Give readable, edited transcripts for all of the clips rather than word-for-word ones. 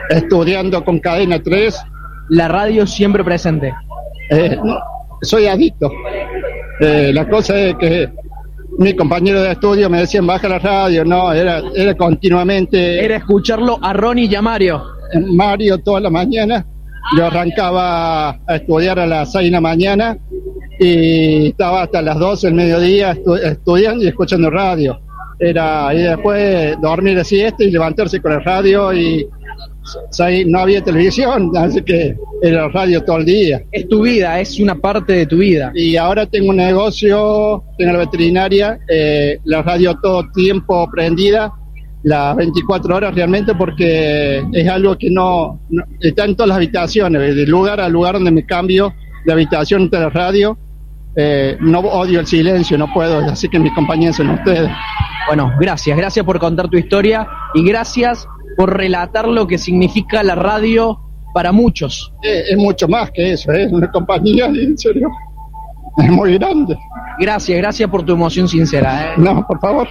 estudiando con Cadena 3. La radio siempre presente. Soy adicto. La cosa es que mi compañero de estudio me decían baja la radio, no, era continuamente. Era escucharlo a Ronnie y a Mario. Mario toda la mañana. Yo arrancaba a estudiar a las 6 de la mañana y estaba hasta las 12 del mediodía estudiando y escuchando radio. Y después dormir de siesta y levantarse con el radio, y no había televisión, así que era radio todo el día. Es tu vida, es una parte de tu vida. Y ahora tengo un negocio, tengo la veterinaria, la radio todo tiempo prendida, las 24 horas realmente, porque es algo que no está en todas las habitaciones, de lugar a lugar donde me cambio de habitación de la radio. No odio el silencio, no puedo, así que mis compañeros son ustedes. Bueno, gracias por contar tu historia y gracias por relatar lo que significa la radio para muchos. Es mucho más que eso, es una compañía, en serio, es muy grande. Gracias por tu emoción sincera. No, por favor.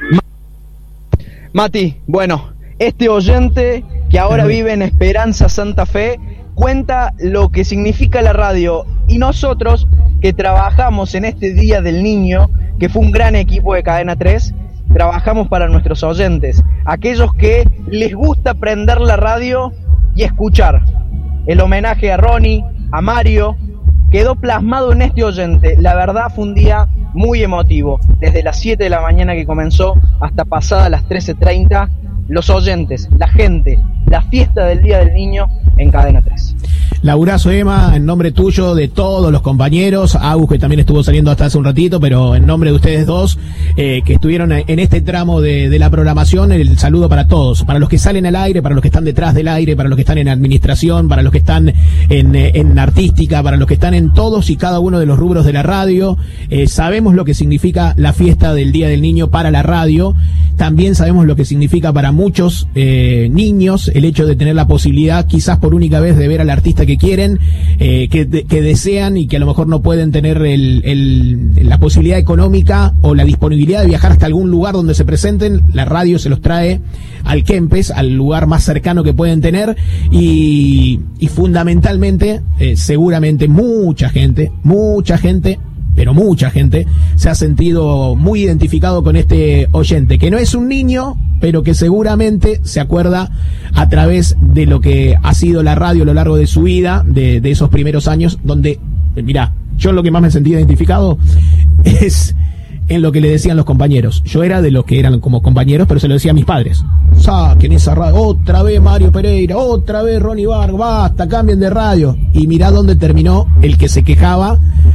Mati, bueno, este oyente que ahora vive en Esperanza, Santa Fe, cuenta lo que significa la radio, y nosotros que trabajamos en este Día del Niño, que fue un gran equipo de Cadena 3, trabajamos para nuestros oyentes, aquellos que les gusta prender la radio y escuchar. El homenaje a Ronnie, a Mario, quedó plasmado en este oyente. La verdad fue un día muy emotivo, desde las 7 de la mañana que comenzó hasta pasadas las 13:30, los oyentes, la gente, la fiesta del Día del Niño en Cadena 3. Laburazo, Emma, en nombre tuyo, de todos los compañeros, Agus, que también estuvo saliendo hasta hace un ratito, pero en nombre de ustedes dos, que estuvieron en este tramo de la programación, el saludo para todos, para los que salen al aire, para los que están detrás del aire, para los que están en administración, para los que están en artística, para los que están en todos y cada uno de los rubros de la radio. Sabemos lo que significa la fiesta del Día del Niño para la radio, también sabemos lo que significa para muchos niños el hecho de tener la posibilidad, quizás por única vez, de ver al artista que quieren, que desean y que a lo mejor no pueden tener la posibilidad económica o la disponibilidad de viajar hasta algún lugar donde se presenten. La radio se los trae al Kempes, al lugar más cercano que pueden tener, y fundamentalmente, seguramente mucha gente, pero mucha gente se ha sentido muy identificado con este oyente, que no es un niño, pero que seguramente se acuerda a través de lo que ha sido la radio a lo largo de su vida, de esos primeros años, donde, mirá, yo lo que más me sentí identificado es en lo que le decían los compañeros. Yo era de los que eran como compañeros, pero se lo decía a mis padres. Saquen esa radio, otra vez Mario Pereira, otra vez Ronnie Vargas, basta, cambien de radio. Y mirá dónde terminó el que se quejaba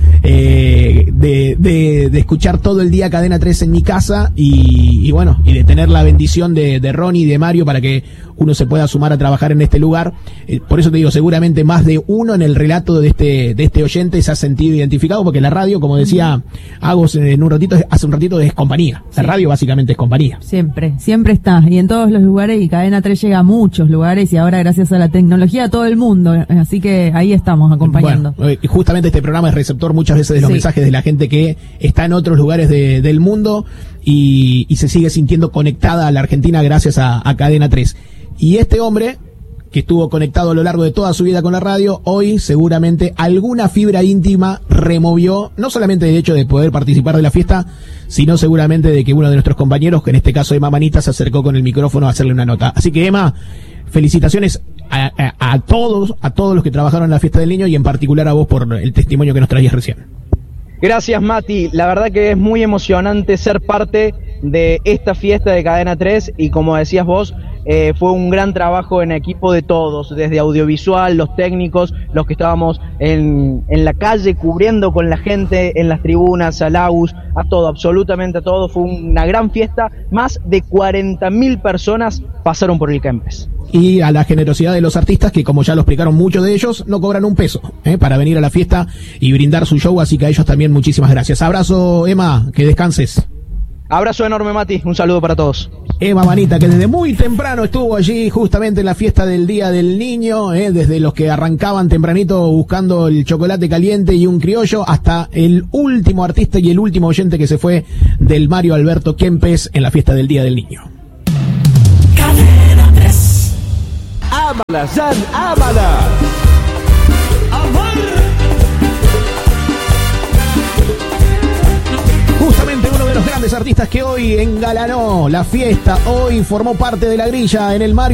de escuchar todo el día Cadena 3 en mi casa, y bueno, y de tener la bendición de Ronnie y de Mario para que uno se pueda sumar a trabajar en este lugar. Por eso te digo, seguramente más de uno en el relato de este oyente se ha sentido identificado, porque la radio, como decía Agos hace un ratito, es compañía. La radio básicamente es compañía. Siempre está, y en todos los lugares, y Cadena 3 llega a muchos lugares, y ahora gracias a la tecnología a todo el mundo, así que ahí estamos acompañando. Bueno, justamente este programa es receptor muchas veces de los mensajes de la gente que está en otros lugares del mundo y se sigue sintiendo conectada a la Argentina gracias a Cadena 3. Y este hombre, que estuvo conectado a lo largo de toda su vida con la radio, hoy seguramente alguna fibra íntima removió, no solamente el hecho de poder participar de la fiesta, sino seguramente de que uno de nuestros compañeros, que en este caso Emma Manita, se acercó con el micrófono a hacerle una nota. Así que, Emma, felicitaciones a todos los que trabajaron en la fiesta del niño, y en particular a vos por el testimonio que nos traías recién. Gracias, Mati. La verdad que es muy emocionante ser parte de esta fiesta de Cadena 3, y como decías vos, fue un gran trabajo en equipo de todos, desde audiovisual, los técnicos, los que estábamos en la calle cubriendo con la gente, en las tribunas, a Laus, a todo, absolutamente a todo. Fue una gran fiesta, más de 40.000 personas pasaron por el Kempes. Y a la generosidad de los artistas, que como ya lo explicaron muchos de ellos, no cobran un peso para venir a la fiesta y brindar su show, así que a ellos también muchísimas gracias. Abrazo, Emma, que descanses. Abrazo enorme, Mati, un saludo para todos. Emma Manita, que desde muy temprano estuvo allí justamente en la fiesta del Día del Niño, desde los que arrancaban tempranito buscando el chocolate caliente y un criollo, hasta el último artista y el último oyente que se fue del Mario Alberto Kempes en la fiesta del Día del Niño. Cadena 3. Ámala, Jan, ámala. Justamente uno de los grandes artistas que hoy engalanó la fiesta, hoy formó parte de la grilla en el Mario